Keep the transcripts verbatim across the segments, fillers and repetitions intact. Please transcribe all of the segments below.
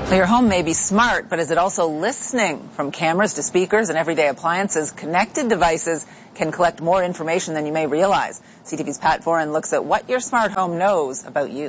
Well, your home may be smart, but is it also listening? From cameras to speakers and everyday appliances, connected devices can collect more information than you may realize. C T V's Pat Foran looks at what your smart home knows about you.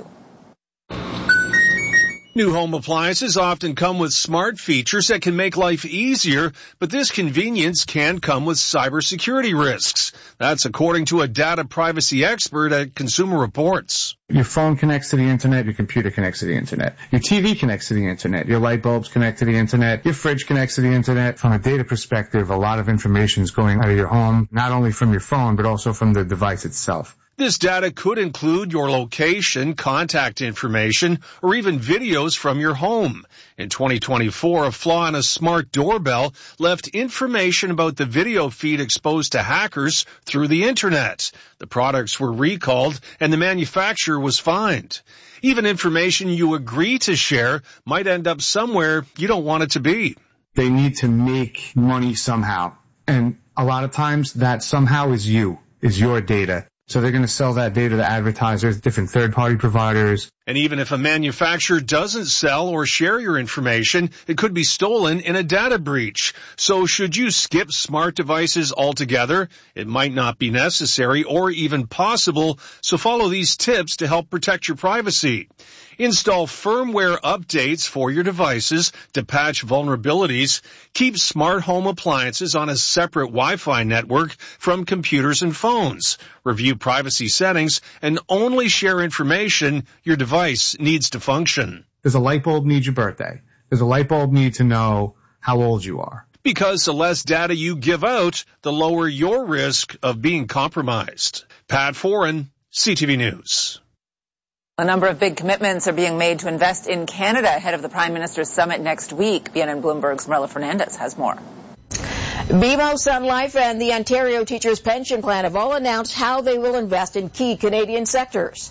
New home appliances often come with smart features that can make life easier, but this convenience can come with cybersecurity risks. That's according to a data privacy expert at Consumer Reports. Your phone connects to the internet, your computer connects to the internet, your T V connects to the internet, your light bulbs connect to the internet, your fridge connects to the internet. From a data perspective, a lot of information is going out of your home, not only from your phone, but also from the device itself. This data could include your location, contact information, or even videos from your home. In twenty twenty-four, a flaw in a smart doorbell left information about the video feed exposed to hackers through the internet. The products were recalled and the manufacturer was fined. Even information you agree to share might end up somewhere you don't want it to be. They need to make money somehow. And a lot of times that somehow is you, is your data. So they're going to sell that data to advertisers, different third-party providers. And even if a manufacturer doesn't sell or share your information, it could be stolen in a data breach. So should you skip smart devices altogether? It might not be necessary or even possible, so follow these tips to help protect your privacy. Install firmware updates for your devices to patch vulnerabilities. Keep smart home appliances on a separate Wi-Fi network from computers and phones. Review privacy settings and only share information your device needs to function. Does a light bulb need your birthday? Does a light bulb need to know how old you are? Because the less data you give out, the lower your risk of being compromised. Pat Foran, C T V News. A number of big commitments are being made to invest in Canada ahead of the Prime Minister's summit next week. B N N Bloomberg's Marla Fernandez has more. B M O, Sun Life, and the Ontario Teachers' Pension Plan have all announced how they will invest in key Canadian sectors.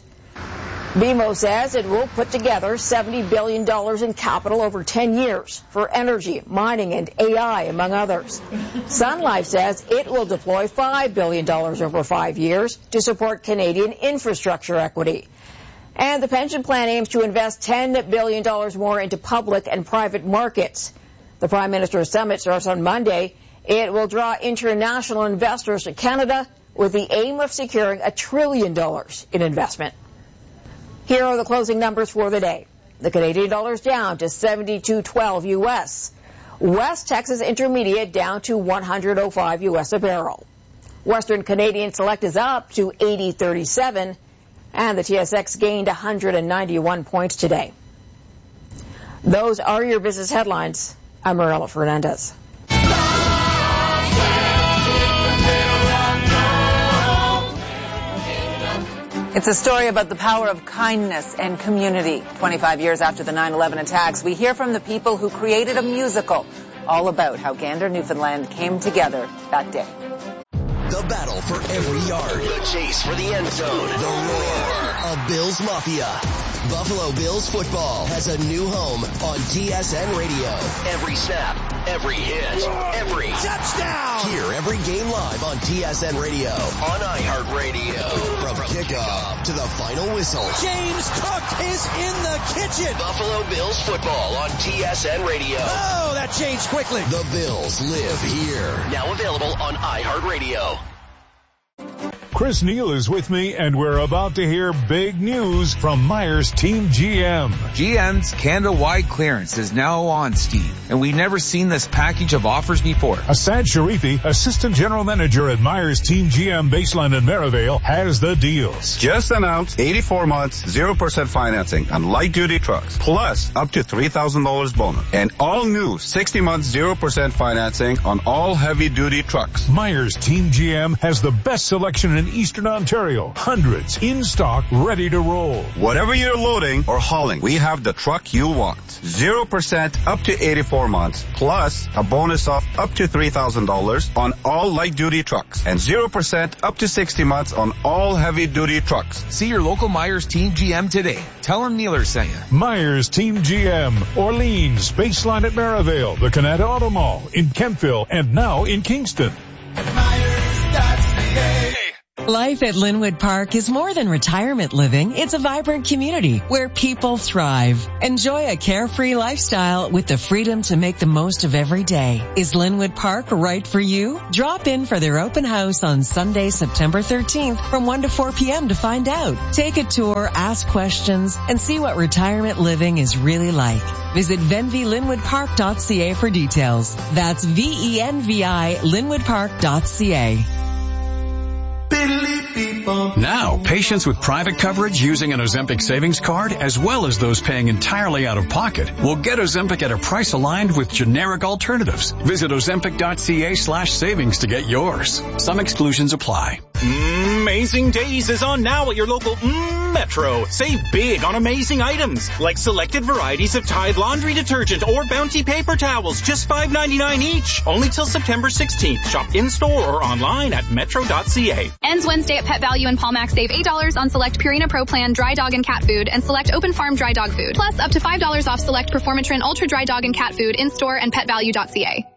B M O says it will put together seventy billion dollars in capital over ten years for energy, mining, and A I, among others. Sun Life says it will deploy five billion dollars over five years to support Canadian infrastructure equity. And the pension plan aims to invest ten billion dollars more into public and private markets. The Prime Minister's Summit starts on Monday. It will draw international investors to Canada with the aim of securing a trillion dollars in investment. Here are the closing numbers for the day. The Canadian dollar is down to seventy-two twelve U S. West Texas Intermediate down to one hundred oh five U S a barrel. Western Canadian Select is up to eighty thirty-seven. And the T S X gained one hundred ninety-one points today. Those are your business headlines. I'm Marla Fernandez. It's a story about the power of kindness and community. twenty-five years after the nine eleven attacks, we hear from the people who created a musical all about how Gander, Newfoundland came together that day. The battle for every yard. The chase for the end zone. The roar of Bills Mafia. Buffalo Bills football has a new home on T S N Radio. Every snap, every hit, every touchdown. Hear every game live on T S N Radio. On iHeartRadio. From kickoff to the final whistle. James Cook is in the kitchen. Buffalo Bills football on T S N Radio. Oh, that changed quickly. The Bills live here. Now available on iHeartRadio. Chris Neal is with me, and we're about to hear big news from Myers Team G M. G M's Canada-wide clearance is now on, Steve, and we've never seen this package of offers before. Asad Sharifi, Assistant General Manager at Myers Team G M Baseline and Merivale, has the deals. Just announced eighty-four months, zero percent financing on light-duty trucks, plus up to three thousand dollars bonus. And all new sixty months, zero percent financing on all heavy-duty trucks. Myers Team G M has the best selection in Eastern Ontario. Hundreds in stock, ready to roll. Whatever you're loading or hauling, we have the truck you want. zero percent up to eighty-four months, plus a bonus of up to three thousand dollars on all light-duty trucks, and zero percent up to sixty months on all heavy-duty trucks. See your local Myers Team G M today. Tell them Neeler sent you. Myers Team G M, Orleans, Baseline at Merivale, the Canada Auto Mall, in Kempville, and now in Kingston. Myers, that's the Life at Linwood Park is more than retirement living. It's a vibrant community where people thrive. Enjoy a carefree lifestyle with the freedom to make the most of every day. Is Linwood Park right for you? Drop in for their open house on Sunday, September thirteenth from one to four p.m. to find out. Take a tour, ask questions, and see what retirement living is really like. Visit venvi linwood park dot c a for details. That's V E N V I linwood park dot c a. Now, patients with private coverage using an Ozempic savings card, as well as those paying entirely out of pocket, will get Ozempic at a price aligned with generic alternatives. Visit ozempic dot c a slash savings to get yours. Some exclusions apply. Amazing Days is on now at your local mm, Metro. Save big on amazing items like selected varieties of Tide laundry detergent or Bounty paper towels, just five ninety-nine each. Only till September sixteenth. Shop in-store or online at metro dot c a. Ends Wednesday at Pet Value and Paul Max. Save eight dollars on select Purina Pro Plan dry dog and cat food and select Open Farm dry dog food. Plus up to five dollars off select Performatrin Ultra dry dog and cat food in-store and pet value dot c a.